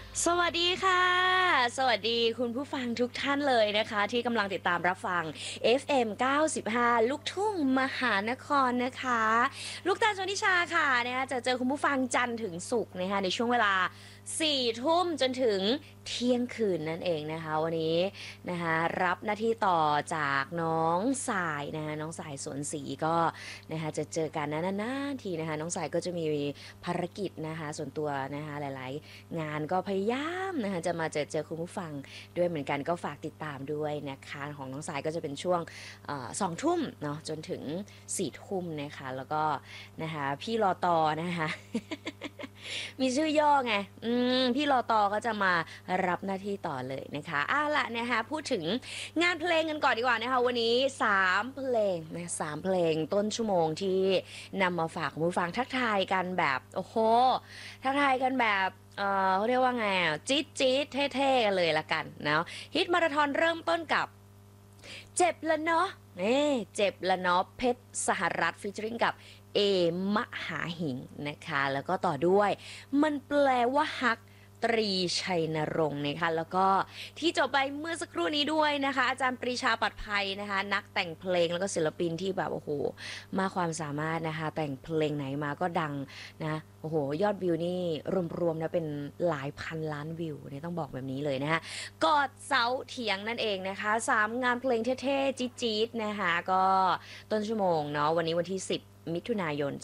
สวัสดีค่ะสวัสดีคุณผู้ฟังทุกท่านเลยนะคะที่กำลังติดตามรับฟัง FM 95ลูกทุ่งมหานครนะคะลูกตาลชนทิชาค่ะนะคะจะเจอคุณผู้ฟังจันทร์ถึงศุกร์นะคะในช่วงเวลา4 ทุ่มจนถึงเที่ยงคืนนั่นเองนะคะวันนี้นะคะรับหน้าที่ต่อจากน้องสายนะคะน้องสายสวนศรีก็นะคะจะเจอกันนานๆทีนะคะน้องสายก็จะมีภารกิจนะคะส่วนตัวนะคะหลายๆ งานก็พยายามนะคะจะมาเจอคุณผู้ฟังด้วยเหมือนกันก็ฝากติดตามด้วยนะคะของน้องสายก็จะเป็นช่วง2 ทุ่มเนาะจนถึง4 ทุ่มนะคะแล้วก็นะคะพี่รอตอนะคะมีชื่อย่อไงพี่รอตอก็จะมารับหน้าที่ต่อเลยนะคะละนะคะพูดถึงงานเพลงกันก่อนดีกว่านะคะวันนี้3เพลงนะ3เพลงต้นชั่วโมงที่นำมาฝากคุณผู้ฟังทักทายกันแบบโอ้โหทักทายกันแบบเขาเรียกว่าไงอ่ะจี๊ดจี๊ดเท่ๆกันเลยละกันเนาะฮิตมาราธอนเริ่มต้นกับเจ็บละเนาะเจ็บละเนาะเพชรสหรัฐฟีเจอริงกับเอมหาหิงนะคะแล้วก็ต่อด้วยมันแปลว่าฮักตรีชัยนรงค์นะคะแล้วก็ที่จบไปเมื่อสักครู่นี้ด้วยนะคะอาจารย์ปรีชาปัดภัยนะคะนักแต่งเพลงแล้วก็ศิลปินที่แบบโอ้โหมากความสามารถนะคะแต่งเพลงไหนมาก็ดังนะโอ้โหยอดวิวนี่รวมๆนะเป็นหลายพันล้านวิวเนี่ยต้องบอกแบบนี้เลยนะคะกอดเสาเถียงนั่นเองนะคะ3งานเพลงเท่ๆจี๊ดๆนะคะก็ต้นชั่วโมงเนาะวันนี้วันที่10มิถุนายน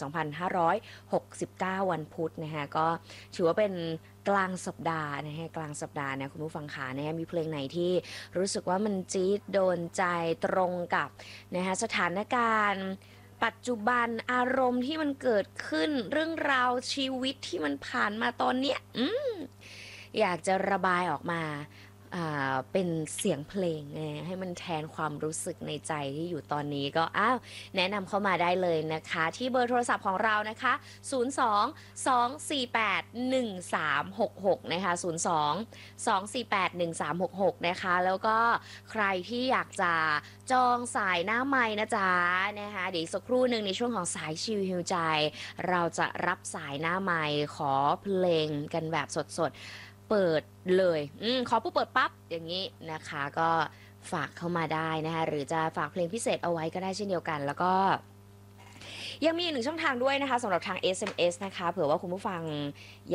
2569วันพุธนะคะก็ถือว่าเป็นกลางสัปดาห์นะฮะกลางสัปดาห์นะคุณผู้ฟังขานะฮะมีเพลงไหนที่รู้สึกว่ามันจี๊ดโดนใจตรงกับนะฮะสถานการณ์ปัจจุบันอารมณ์ที่มันเกิดขึ้นเรื่องราวชีวิตที่มันผ่านมาตอนเนี้ยอยากจะระบายออกมาเป็นเสียงเพลงให้มันแทนความรู้สึกในใจที่อยู่ตอนนี้ก็แนะนำเข้ามาได้เลยนะคะที่เบอร์โทรศัพท์ของเรานะคะ02-248-1366นะคะ02-248-1366นะคะแล้วก็ใครที่อยากจะจองสายหน้าไม้นะจ๊ะนะคะเดี๋ยวอีกสักครู่หนึ่งในช่วงของสายชิลฮิวใจเราจะรับสายหน้าไม้ขอเพลงกันแบบสดๆเปิดเลยขอผู้เปิดปั๊บอย่างนี้นะคะก็ฝากเข้ามาได้นะคะหรือจะฝากเพลงพิเศษเอาไว้ก็ได้เช่นเดียวกันแล้วก็ยังมีอีกหนึ่งช่องทางด้วยนะคะสำหรับทาง SMS นะคะเผื่อว่าคุณผู้ฟัง